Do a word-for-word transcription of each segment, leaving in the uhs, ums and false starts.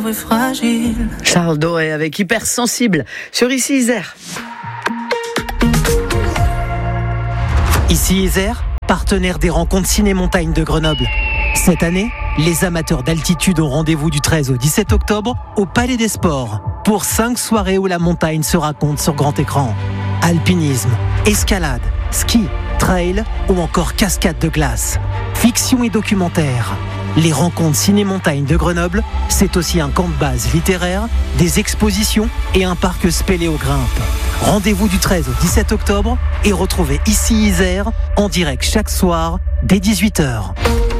est fragile. Charles Doré avec Hypersensible sur Ici Isère. Ici Isère, partenaire des rencontres Ciné-Montagne de Grenoble. Cette année, les amateurs d'altitude ont rendez-vous du treize au dix-sept octobre au Palais des Sports pour cinq soirées où la montagne se raconte sur grand écran. Alpinisme, escalade, ski, trail ou encore cascade de glace. Fiction et documentaire. Les rencontres Ciné-Montagne de Grenoble, c'est aussi un camp de base littéraire, des expositions et un parc spéléo-grimpe. Rendez-vous du treize au dix-sept octobre et retrouvez Ici Isère en direct chaque soir dès dix-huit heures.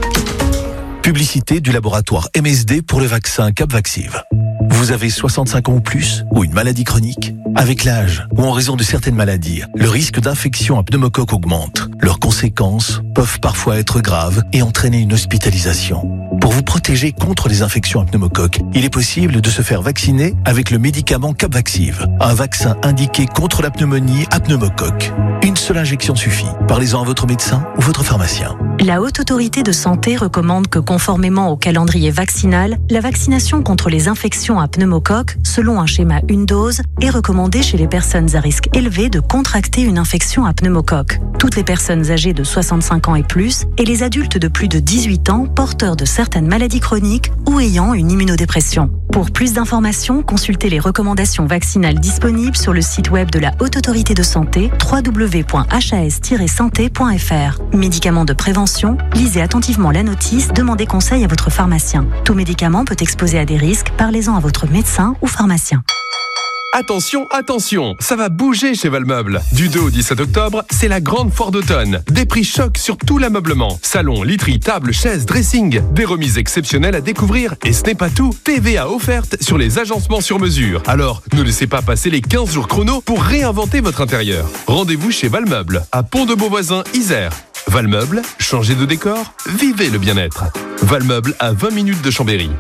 Publicité du laboratoire M S D pour le vaccin Capvaxive. Vous avez soixante-cinq ans ou plus ou une maladie chronique? Avec l'âge ou en raison de certaines maladies, le risque d'infection à pneumocoque augmente. Leurs conséquences peuvent parfois être graves et entraîner une hospitalisation. Pour vous protéger contre les infections à pneumocoque, il est possible de se faire vacciner avec le médicament Capvaxive, un vaccin indiqué contre la pneumonie à pneumocoque. Une seule injection suffit. Parlez-en à votre médecin ou votre pharmacien. La Haute Autorité de Santé recommande que, conformément au calendrier vaccinal, la vaccination contre les infections à pneumocoque, selon un schéma une dose, est recommandée chez les personnes à risque élevé de contracter une infection à pneumocoque. Toutes les personnes âgées de soixante-cinq ans et plus et les adultes de plus de dix-huit ans porteurs de certaines maladies chroniques ou ayant une immunodépression. Pour plus d'informations, consultez les recommandations vaccinales disponibles sur le site web de la Haute Autorité de Santé w w w point h a s tiret santé point f r. Médicaments de prévention, lisez attentivement la notice, demandez conseil à votre pharmacien. Tout médicament peut exposer à des risques, parlez-en à votre médecin ou pharmacien. Attention, attention, ça va bouger chez Valmeuble. Du deux au dix-sept octobre, c'est la grande foire d'automne. Des prix chocs sur tout l'ameublement. Salon, literie, table, chaises, dressing. Des remises exceptionnelles à découvrir. Et ce n'est pas tout. T V A offerte sur les agencements sur mesure. Alors, ne laissez pas passer les quinze jours chrono pour réinventer votre intérieur. Rendez-vous chez Valmeuble, à Pont-de-Beauvoisin, Isère. Valmeuble, changez de décor, vivez le bien-être. Valmeuble à vingt minutes de Chambéry.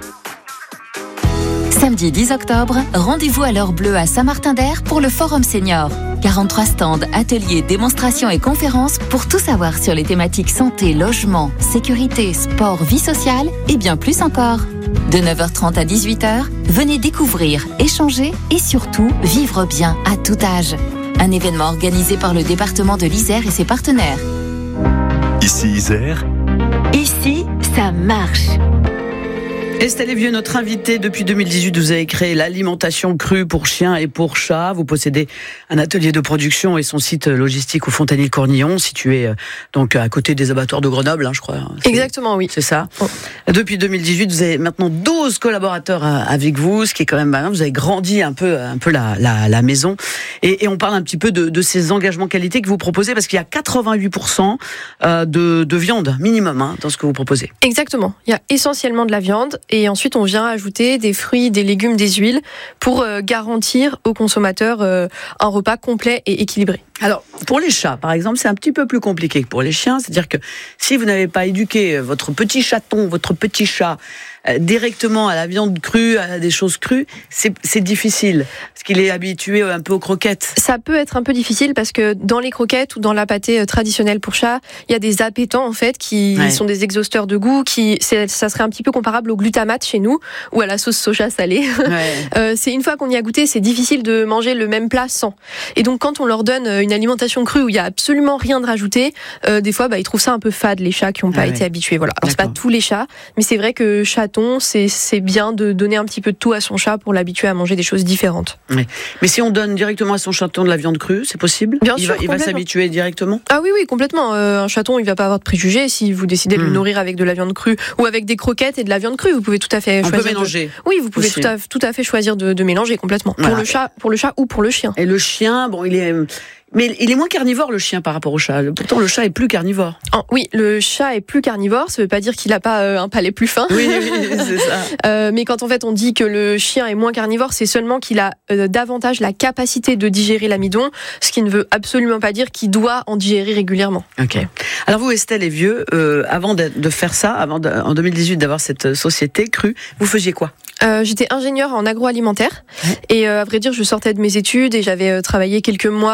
Samedi dix octobre, rendez-vous à l'heure bleue à Saint-Martin-d'Air pour le Forum Senior. quarante-trois stands, ateliers, démonstrations et conférences pour tout savoir sur les thématiques santé, logement, sécurité, sport, vie sociale et bien plus encore. De neuf heures trente à dix-huit heures, venez découvrir, échanger et surtout vivre bien à tout âge. Un événement organisé par le département de l'Isère et ses partenaires. Ici Isère. Ici, ça marche. Estelle Vieux, notre invitée depuis deux mille dix-huit, vous avez créé l'alimentation crue pour chiens et pour chats. Vous possédez un atelier de production et son site logistique au Fontanil-Cornillon, situé euh, donc à côté des abattoirs de Grenoble, hein, je crois. C'est, Exactement, oui. C'est ça. Oh. Depuis deux mille dix-huit, vous avez maintenant douze collaborateurs avec vous, ce qui est quand même malin. Vous avez grandi un peu, un peu la, la, la maison. Et, et on parle un petit peu de, de ces engagements qualité que vous proposez, parce qu'il y a quatre-vingt-huit pour cent de, de viande minimum hein, dans ce que vous proposez. Exactement. Il y a essentiellement de la viande. Et ensuite, on vient ajouter des fruits, des légumes, des huiles pour euh, garantir aux consommateurs euh, un repas complet et équilibré. Alors, pour les chats, par exemple, c'est un petit peu plus compliqué que pour les chiens. C'est-à-dire que si vous n'avez pas éduqué votre petit chaton, votre petit chat, euh, directement à la viande crue, à des choses crues, c'est, c'est difficile. Parce qu'il est habitué un peu aux croquettes. Ça peut être un peu difficile parce que dans les croquettes ou dans la pâtée traditionnelle pour chat, il y a des appétants, en fait, qui ouais. sont des exhausteurs de goût, qui, c'est, ça serait un petit peu comparable au glutamate chez nous, ou à la sauce soja salée. Ouais. euh, c'est une fois qu'on y a goûté, c'est difficile de manger le même plat sans. Et donc, quand on leur donne une alimentation crue où il y a absolument rien de rajouté, euh, des fois, bah, ils trouvent ça un peu fade, les chats qui n'ont pas ah été ouais. habitués. Voilà. Alors, D'accord. c'est pas tous les chats, mais c'est vrai que chaton, c'est, c'est bien de donner un petit peu de tout à son chat pour l'habituer à manger des choses différentes. Ouais. Mais si on donne directement à son chaton de la viande crue, c'est possible ? Bien il sûr, va, il va s'habituer directement ? Ah oui, oui, complètement. Euh, un chaton, il va pas avoir de préjugés. Si vous décidez de mmh. le nourrir avec de la viande crue ou avec des croquettes et de la viande crue, vous pouvez tout à fait on choisir. peut mélanger. De... Oui, vous pouvez tout à, tout à fait choisir de, de mélanger complètement. Voilà. Pour le chat, pour le chat ou pour le chien. Et le chien, bon, il est. Mais il est moins carnivore, le chien, par rapport au chat. Pourtant, le chat est plus carnivore. Oh, oui, le chat est plus carnivore. Ça veut pas dire qu'il a pas euh, un palais plus fin. Oui, oui, c'est ça. euh, mais quand en fait on dit que le chien est moins carnivore, c'est seulement qu'il a euh, davantage la capacité de digérer l'amidon, ce qui ne veut absolument pas dire qu'il doit en digérer régulièrement. Ok. Alors vous, Estelle et Vieux, euh, avant de, de faire ça, avant de, en deux mille dix-huit d'avoir cette société crue, vous faisiez quoi ? Euh, j'étais ingénieure en agroalimentaire ouais. et euh, à vrai dire je sortais de mes études et j'avais euh, travaillé quelques mois pour une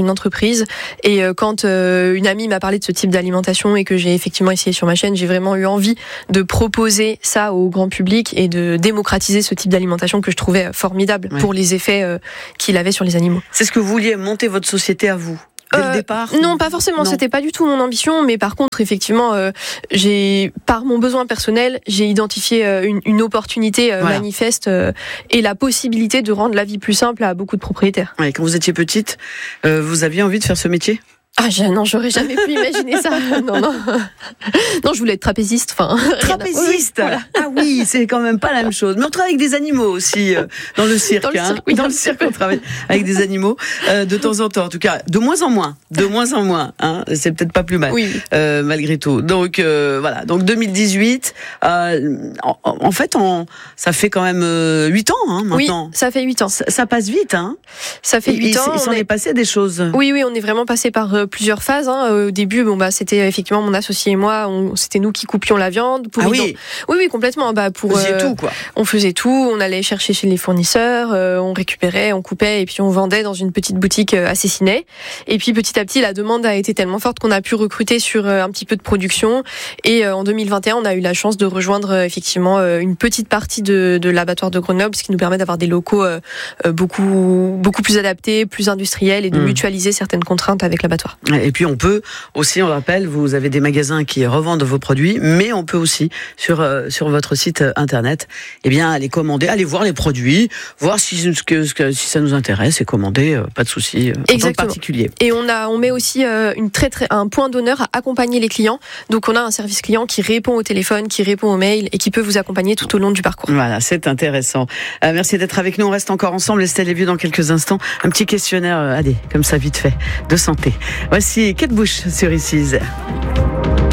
une entreprise. Et euh, quand euh, une amie m'a parlé de ce type d'alimentation et que j'ai effectivement essayé sur ma chaîne, j'ai vraiment eu envie de proposer ça au grand public et de démocratiser ce type d'alimentation que je trouvais formidable ouais. pour les effets euh, qu'il avait sur les animaux. C'est ce que vous vouliez, monter votre société à vous dès euh, le départ? Non, pas forcément. Non. C'était pas du tout mon ambition, mais par contre, effectivement, euh, j'ai, par mon besoin personnel, j'ai identifié euh, une, une opportunité euh, voilà. manifeste euh, et la possibilité de rendre la vie plus simple à beaucoup de propriétaires. Ouais, quand vous étiez petite, euh, vous aviez envie de faire ce métier? Ah non, j'aurais jamais pu imaginer ça. Non, non. Non, je voulais être trapéziste. Enfin, trapéziste. Oui, voilà. Ah oui, c'est quand même pas la même chose. Mais on travaille avec des animaux aussi euh, dans le cirque. Dans le cirque, hein. oui, dans le cirque on travaille avec des animaux euh, de temps en temps. En tout cas, de moins en moins, de moins en moins. Hein. C'est peut-être pas plus mal, oui. euh, malgré tout. Donc euh, voilà. Donc deux mille dix-huit. Euh, en, en fait, on, ça fait quand même euh, huit ans hein, maintenant. Oui, ça fait huit ans. Ça, ça passe vite, hein. Ça fait huit ans. Il s'en est... est passé des choses. Oui, oui, on est vraiment passé par euh, plusieurs phases. Hein. Au début, bon bah c'était effectivement mon associé et moi, on, c'était nous qui coupions la viande. Pour ah oui. oui, oui, complètement. Bah pour. Vous faisiez euh, tout quoi. On faisait tout. On allait chercher chez les fournisseurs, euh, on récupérait, on coupait et puis on vendait dans une petite boutique euh, à Cessinet. Et puis petit à petit, la demande a été tellement forte qu'on a pu recruter sur euh, un petit peu de production. Et euh, en deux mille vingt et un, on a eu la chance de rejoindre euh, effectivement euh, une petite partie de, de l'abattoir de Grenoble, ce qui nous permet d'avoir des locaux euh, beaucoup beaucoup plus adaptés, plus industriels et de mmh. mutualiser certaines contraintes avec l'abattoir. Et puis on peut aussi, on le rappelle, vous avez des magasins qui revendent vos produits, mais on peut aussi sur euh, sur votre site internet, eh bien aller commander, aller voir les produits, voir si ce que, ce que si ça nous intéresse et commander, euh, pas de souci, euh, en tant que particulier. Et on a on met aussi euh, une très très un point d'honneur à accompagner les clients. Donc on a un service client qui répond au téléphone, qui répond aux mails et qui peut vous accompagner tout au long du parcours. Voilà, c'est intéressant. Euh, merci d'être avec nous. On reste encore ensemble. Estelle et Vieux dans quelques instants. Un petit questionnaire, euh, allez, comme ça vite fait, de santé. Voici Kate Bush sur Ici.